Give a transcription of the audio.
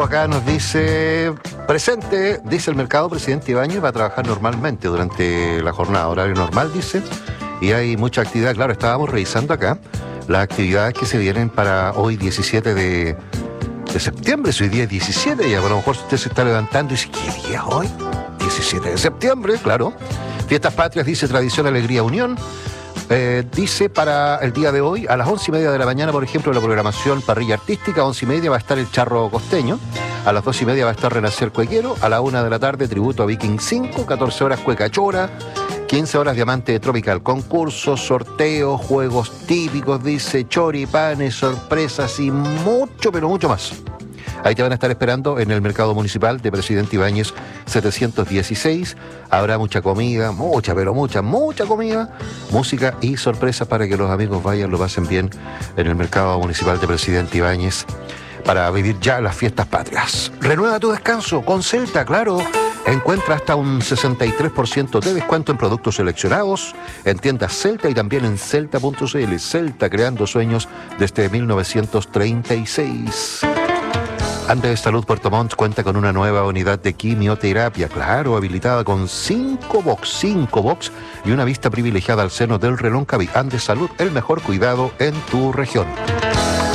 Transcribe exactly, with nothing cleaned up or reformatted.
Acá nos dice, presente, dice el mercado, presidente Ibáñez va a trabajar normalmente durante la jornada, horario normal, dice, y hay mucha actividad. Claro, estábamos revisando acá las actividades que se vienen para hoy diecisiete de, de septiembre, si hoy día es diecisiete, y a lo mejor usted se está levantando y dice, ¿qué día es hoy? diecisiete de septiembre, claro. Fiestas Patrias, dice Tradición, Alegría, Unión. Eh, dice para el día de hoy, a las once y media de la mañana, por ejemplo, la programación parrilla artística, once y media va a estar el Charro Costeño, a las dos y media va a estar Renacer Cuequero, a la una de la tarde tributo a Viking cinco, catorce horas Cueca Chora, quince horas Diamante Tropical, concursos, sorteos, juegos típicos, dice, choripanes, sorpresas y mucho, pero mucho más. Ahí te van a estar esperando en el mercado municipal de Presidente Ibáñez setecientos dieciséis. Habrá mucha comida, mucha, pero mucha, mucha comida, música y sorpresas para que los amigos vayan, lo pasen bien en el mercado municipal de Presidente Ibáñez para vivir ya las fiestas patrias. Renueva tu descanso con Celta, claro. Encuentra hasta un sesenta y tres por ciento de descuento en productos seleccionados en tiendas Celta y también en celta punto c l. Celta, creando sueños desde mil novecientos treinta y seis. Andes Salud Puerto Montt cuenta con una nueva unidad de quimioterapia, claro, habilitada con cinco box, cinco box y una vista privilegiada al seno del Reloncaví. Andes Salud, el mejor cuidado en tu región.